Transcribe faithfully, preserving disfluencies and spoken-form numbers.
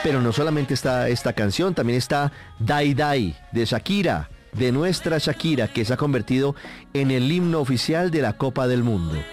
Pero no solamente está esta canción, también está Dai Dai de Shakira, de nuestra Shakira, que se ha convertido en el himno oficial de la Copa del Mundo.